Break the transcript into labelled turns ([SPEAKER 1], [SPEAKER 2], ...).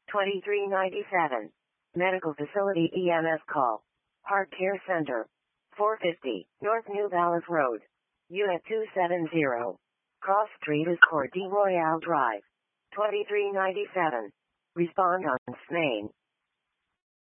[SPEAKER 1] 2397. Medical Facility EMS call. Heart Care Center. 450 North New Balance Road. Unit 270. Cross Street is Court de Royale Drive. 2397. Respond on name.